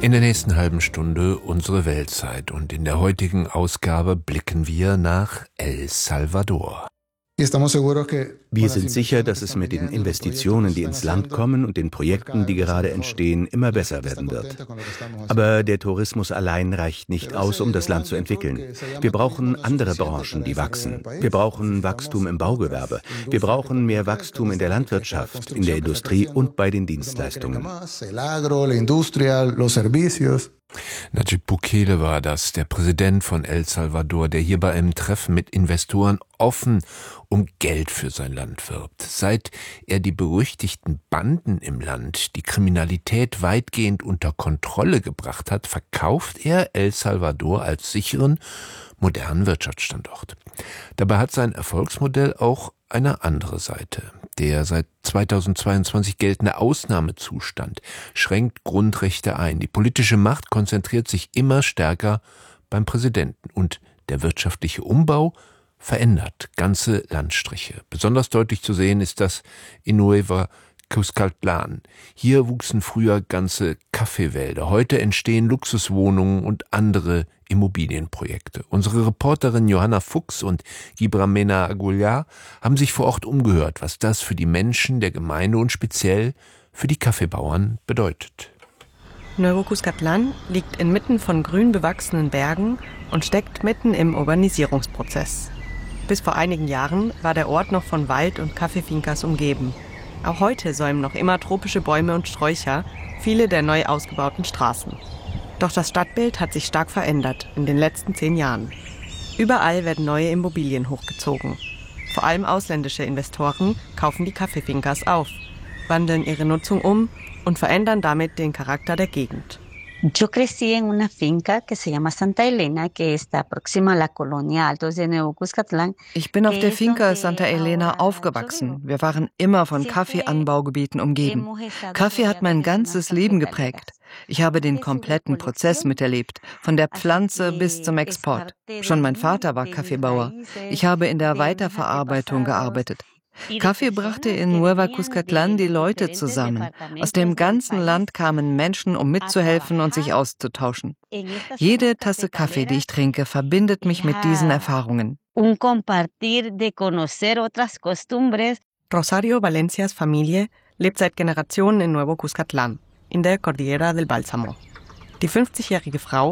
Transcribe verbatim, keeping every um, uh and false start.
In der nächsten halben Stunde unsere Weltzeit und in der heutigen Ausgabe blicken wir nach El Salvador. Wir sind sicher, dass es mit den Investitionen, die ins Land kommen und den Projekten, die gerade entstehen, immer besser werden wird. Aber der Tourismus allein reicht nicht aus, um das Land zu entwickeln. Wir brauchen andere Branchen, die wachsen. Wir brauchen Wachstum im Baugewerbe. Wir brauchen mehr Wachstum in der Landwirtschaft, in der Industrie und bei den Dienstleistungen. Nayib Bukele war das, der Präsident von El Salvador, der hier bei einem Treffen mit Investoren offen um Geld für sein Land wirbt. Seit er die berüchtigten Banden im Land, die Kriminalität weitgehend unter Kontrolle gebracht hat, verkauft er El Salvador als sicheren, modernen Wirtschaftsstandort. Dabei hat sein Erfolgsmodell auch eine andere Seite. Der seit zweitausendzweiundzwanzig geltende Ausnahmezustand schränkt Grundrechte ein. Die politische Macht konzentriert sich immer stärker beim Präsidenten und der wirtschaftliche Umbau verändert ganze Landstriche. Besonders deutlich zu sehen ist das in Nueva Cuscatlán. Hier wuchsen früher ganze Kaffeewälder. Heute entstehen Luxuswohnungen und andere Immobilienprojekte. Unsere Reporterin Johanna Fuchs und Gibramena Aguilar haben sich vor Ort umgehört, was das für die Menschen der Gemeinde und speziell für die Kaffeebauern bedeutet. Nuevo Cuscatlán liegt inmitten von grün bewachsenen Bergen und steckt mitten im Urbanisierungsprozess. Bis vor einigen Jahren war der Ort noch von Wald und Kaffeefincas umgeben. Auch heute säumen noch immer tropische Bäume und Sträucher viele der neu ausgebauten Straßen. Doch das Stadtbild hat sich stark verändert in den letzten zehn Jahren. Überall werden neue Immobilien hochgezogen. Vor allem ausländische Investoren kaufen die Kaffeefincas auf, wandeln ihre Nutzung um und verändern damit den Charakter der Gegend. Yo crecí en una finca que se llama Santa Elena, que está próxima a la colonia Altos de Nuevo Cuscatlán. Ich bin auf der Finca Santa Elena aufgewachsen. Wir waren immer von Kaffeeanbaugebieten umgeben. Kaffee hat mein ganzes Leben geprägt. Ich habe den kompletten Prozess miterlebt, von der Pflanze bis zum Export. Schon mein Vater war Kaffeebauer. Ich habe in der Weiterverarbeitung gearbeitet. Kaffee brachte in Nueva Cuscatlán die Leute zusammen. Aus dem ganzen Land kamen Menschen, um mitzuhelfen und sich auszutauschen. Jede Tasse Kaffee, die ich trinke, verbindet mich mit diesen Erfahrungen. Rosario Valencias Familie lebt seit Generationen in Nuevo Cuscatlán, in der Cordillera del Bálsamo. Die fünfzigjährige Frau